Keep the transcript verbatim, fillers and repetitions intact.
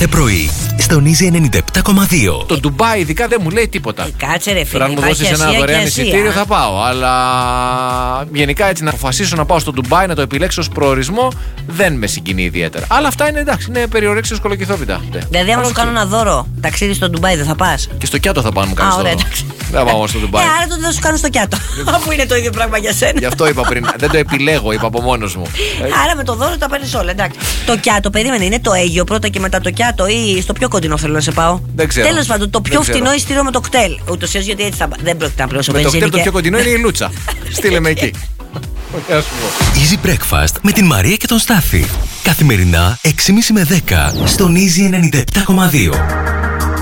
κάθε πρωί, στον Easy ενενήντα επτά κόμμα δύο. Το Ντουμπάι ειδικά δεν μου λέει τίποτα. Ε, κάτσε ρε φίλε. Τώρα αν μου δώσεις ένα δωρεάν εισιτήριο θα πάω. Αλλά γενικά έτσι να αποφασίσω να πάω στο Ντουμπάι, να το επιλέξω ως προορισμό, δεν με συγκινεί ιδιαίτερα. Αλλά αυτά είναι εντάξει, είναι περιορέξεις κολοκυθόπιτα. Δηλαδή, άμα σου κάνω ένα δώρο ταξίδι στο Ντουμπάι, δεν θα πας? Και στο Κιάτο θα πάνε μου κάνεις Α, ωραία, δώρο. εντάξει. Δεν πάω στο Ντουμπάι. Ε, άρα τότε θα σου κάνω στο Κιάτο. Αφού είναι το ίδιο πράγμα για σένα. Γι' αυτό είπα πριν. Δεν το επιλέγω, είπα από μόνος μου. Άρα με το δώρο τα παίρνεις όλα, εντάξει. Το Κιάτο, περίμενε, είναι το Αίγιο πρώτα και μετά το Κιάτο ή στο πιο κοντινό θέλω να σε πάω? Δεν ξέρω. Τέλος πάντων, το πιο φτηνό εισιτήριο με το κτέλ. Ούτως ή άλλως γιατί έτσι θα. Δεν πρόκειται να πληρώσω με το βενζίνη. κτέλ το πιο κοντινό είναι η Λούτσα. Στείλε με εκεί. Easy Breakfast με την Μαρία και τον Στάφη. Καθημερινά έξι και μισή με δέκα στον Easy ενενήντα επτά κόμμα δύο.